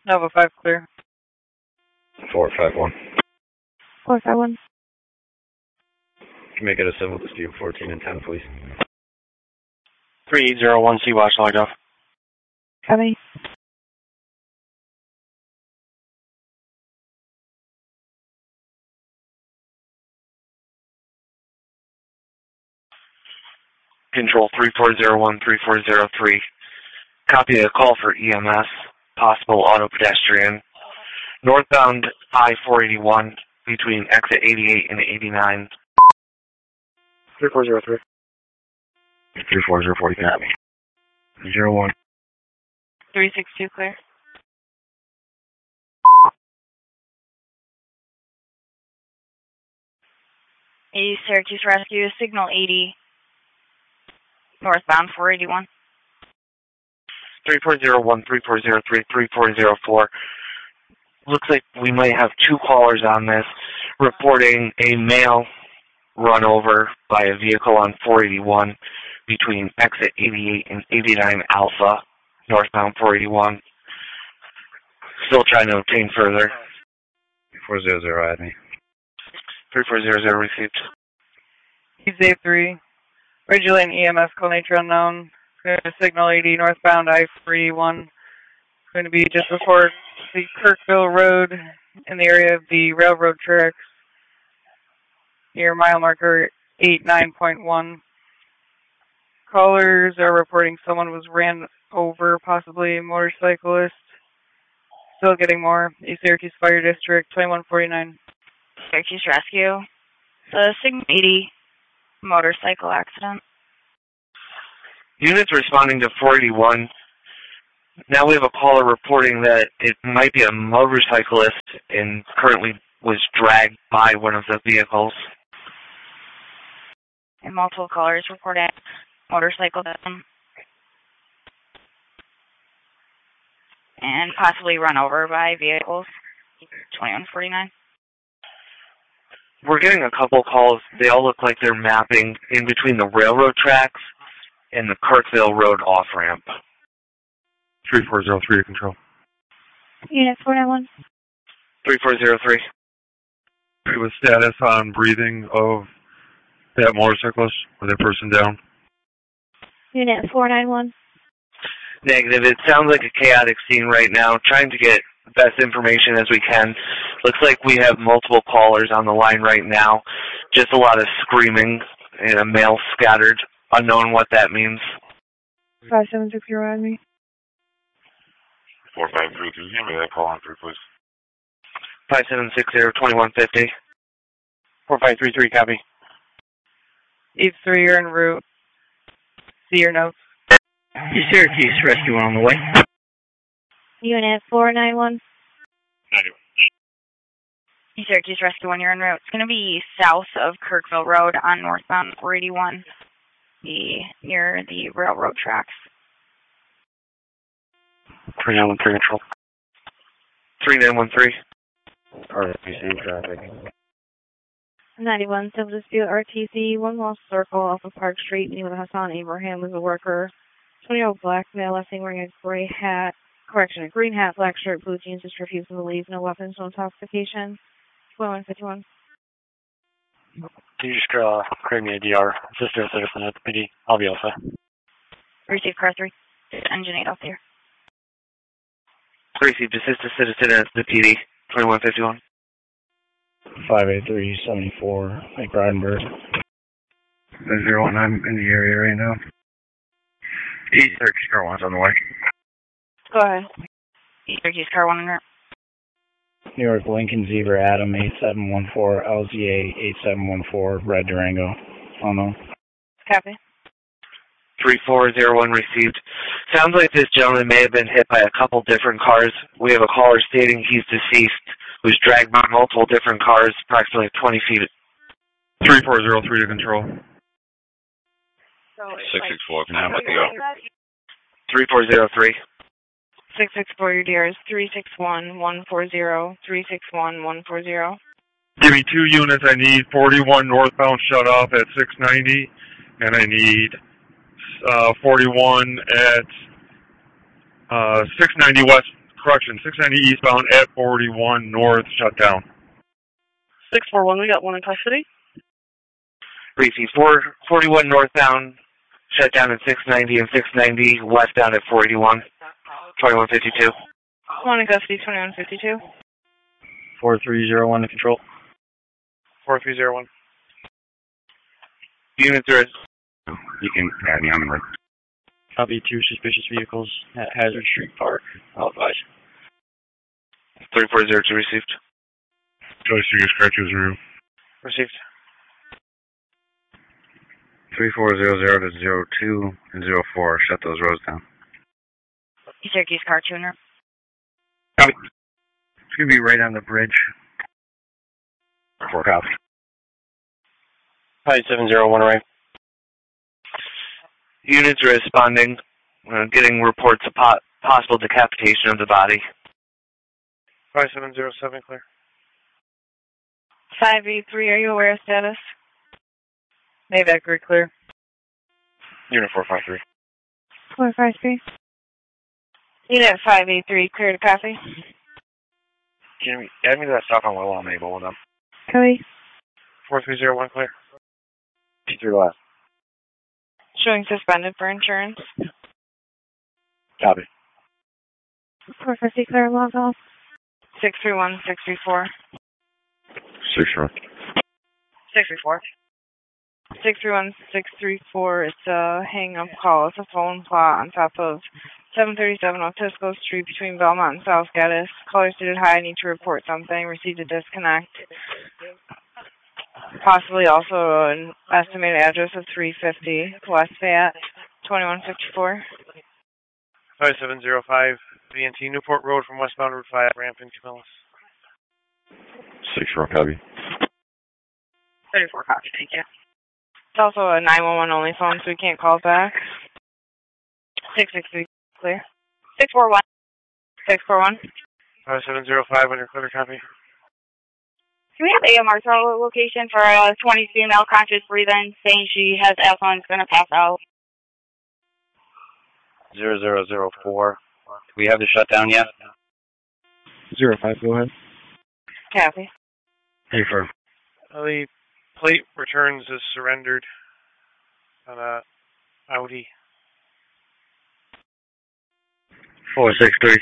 Nova 5 clear. 451. 451. Make it a civil dispute, 14 and 10, please. 3801 Sea-Watch logged off. Copy. Control 3401-3403. Copy a call for EMS, possible auto pedestrian. Northbound I-481 between exit 88 and 89. 3403. 34040, copy. 01. 362 clear. A Syracuse Rescue, signal 80, northbound 481. 3401-3403-3404. Looks like we might have two callers on this reporting a male run over by a vehicle on 481 between exit 88 and 89 Alpha, northbound 481. Still trying to obtain further. 400, add me. 3400 received. He's A3. Regulate EMS call nature unknown. Going to signal 80 northbound I-481. Going to be just before the Kirkville Road in the area of the railroad tracks near mile marker 89.1. Callers are reporting someone was ran over, possibly a motorcyclist. Still getting more. East Syracuse Fire District, 2149. Syracuse Rescue. The signal 80, motorcycle accident. Units responding to 481. Now we have a caller reporting that it might be a motorcyclist and currently was dragged by one of the vehicles. And multiple callers reported motorcycle victim. And possibly run over by vehicles. 2149. We're getting a couple calls. They all look like they're mapping in between the railroad tracks and the Kirkville Road off-ramp. 3403 to control. Unit 491. 3403. With status on breathing of that motorcyclist or that person down. Unit 491. Negative. It sounds like a chaotic scene right now. Trying to get the best information as we can. Looks like we have multiple callers on the line right now. Just a lot of screaming and a male scattered. Unknown what that means. 5760, add me. 4533, can you give me that call on through, please? 5760-2150. 4533, copy. East 3, you're en route. See your notes. Syracuse Rescue on the way. Unit 491. 91. Syracuse Rescue 1, you're en route. It's going to be south of Kirkville Road on northbound 481, near the railroad tracks. 3913 control. 3913. RTC traffic. 91, civil dispute, RTC, 1 mile circle off of Park Street, near Hassan Abraham is a worker. 20-year-old black male, last name wearing a gray hat, a green hat, black shirt, blue jeans, just refusing to leave, no weapons, no intoxication. 2151. Can you just create me a DR? Sister citizen at the PD. I'll be also. Receive car 3. Engine 8 out there. Received assistant citizen at the PD. 2151. 58374, Mike Bridenberg. 01, I'm in the area right now. East Syracuse Car 1's on the way. Go ahead. Syracuse Car 1 en route. New York Lincoln Zebra Adam 8714, LZA 8714, Red Durango. Oh no. Copy. 3401 received. Sounds like this gentleman may have been hit by a couple different cars. We have a caller stating he's deceased, who's dragged by multiple different cars, approximately 20 feet. 3403 to control. 664, can I have the 3403. 664, your DR is 361140, 361140. Give me 2 units. I need 41 northbound shut off at 690, and I need 41 at 690 west correction, 690 eastbound at 41 north, shut down. 641, we got one in custody. Briefy, 41 northbound, shut down at 690 and 690 westbound at 481, 2152. One in custody, 2152. 4301 to control. 4301. Units are... You can add me on the road. Copy 2 suspicious vehicles at Hazard Street Park. I'll advise. 3402 received. Charlie Seegers, car 2 Received. 3400 to 02 and 04. Shut those roads down. Syracuse car tuner. Copy. It's going to be right on the bridge. 4 cops. Hi, 701 right. Units are responding, getting reports of possible decapitation of the body. 5707, clear. 583, are you aware of status? Navac, we're clear. Unit 453. 453. Unit 583, clear to copy. Can you add me to that stop on Willow? I'm able with them. Copy. 4301, clear. T3 left. Showing suspended for insurance. Copy. 450, clear log off. 631, 634. 6-4. 634. 631, 634, it's a hang-up call. It's a phone plot on top of 737 Otisco Street between Belmont and South Gaddis. Caller stated, hi, I need to report something. Received a disconnect. Possibly also an estimated address of 350 West Fayette, 2154. 5705, VNT Newport Road from westbound Route 5, ramp into Camillus. 6-4, copy. 34 copy, thank you. It's also a 911 only phone, so we can't call back. 663, clear. 641. 641. 5705, under clear, copy. Can we have AMR location for a 20 female conscious breathing saying she has asthma and is going to pass out? 0004. Do we have the shutdown yet? 05, go ahead. Copy. Hey, for The plate returns is surrendered on a Audi. 463.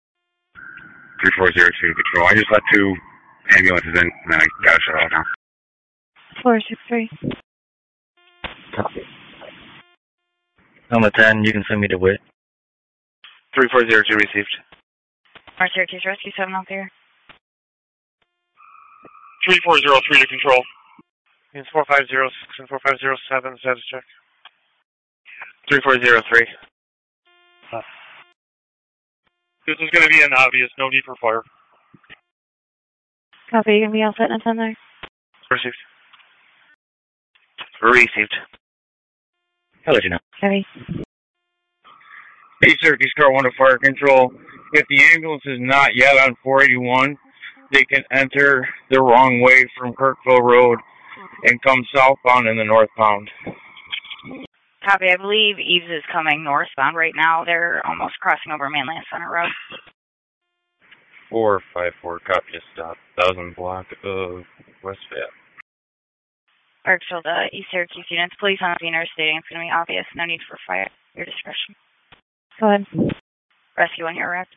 3402, control. I just let 2 ambulances in, and then I gotta shut off now. 463. Copy. Number 10, you can send me to WIT. 3402 received. Our Syracuse Rescue 7 out there. 3403 to control. Units 4506 and 4507, status check. 3403. This is going to be an obvious, no need for fire. Copy, you going to be all set in 10 there? Received. Received. I'll let you know. Copy. Hey, Syracuse Car 1 to Fire Control. If the ambulance is not yet on 481, they can enter the wrong way from Kirkville Road and come southbound in the northbound. Copy, I believe Eves is coming northbound right now. They're almost crossing over Mainland Center Road. 454, copy a stop. 1000 block of West Fayette. Parkfield, East Syracuse units. Police on the scene are stating it's going to be obvious. No need for fire. Your discretion. Go ahead. Rescue on your rep.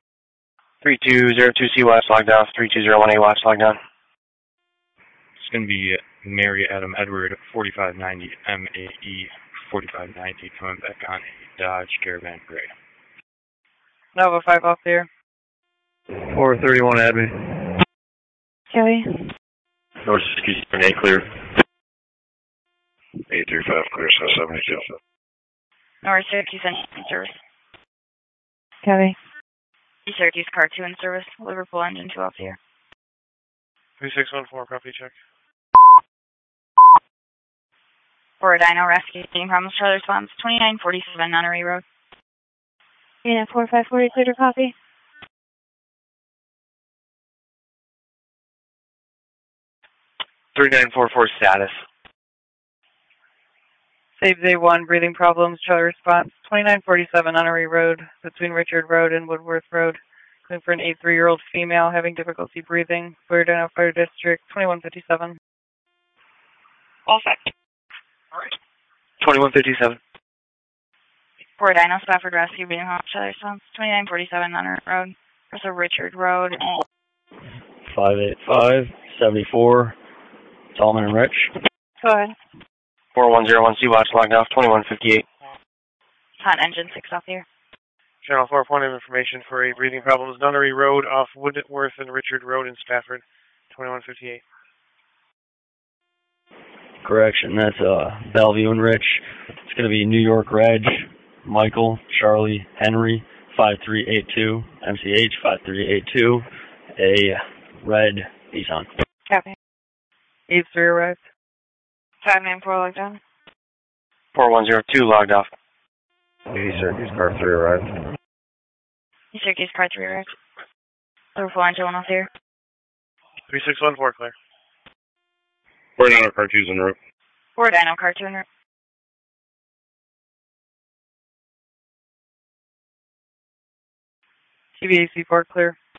3202C watch logged off. 32018 watch logged on. It's going to be Mary Adam Edward, 4590 MAE 4590, coming back on a Dodge Caravan Gray. Nova 5 off there. 431 admin. Joey. North Syracuse, A clear. 835 clear, so 72. North Syracuse in service. Copy. East Syracuse car 2 in service. Liverpool engine 2 off here. 3614, copy check. For a Dino rescue team from Charlie response 2947 Nunnery Road. Unit 4540, clear to copy. $3944 status. Saves A1, breathing problems, Charlie response 2947 Nunnery Road, between Richard Road and Woodworth Road. Looking for an 83-year-old female having difficulty breathing. Clear Dino Fire District 2157. All set. All right. 2157. Fort Dino Spafford Rescue being home. Other Sons 2947 on Road. Also Richard Road. 585-74. Solomon and Rich. Go ahead. 4101 Sea-Watch logged off 2158. Hot engine 6 off here. Channel 4, point of information for a breathing problems. Nunnery Road off Woodworth and Richard Road in Spafford, 2158. Correction, that's Bellevue and Rich. It's going to be New York Reg, Michael, Charlie, Henry, 5382, MCH 5382, a red Nissan. Copy. 83 arrived. 594 logged on. 4102 logged off. East Syracuse car 3 arrived. East Syracuse car 3 arrived. Liverpool Angel 1 off here. 3614, clear. Fort Dino car 2's en route. Fort Dino car 2 en route. TBAC 4 clear.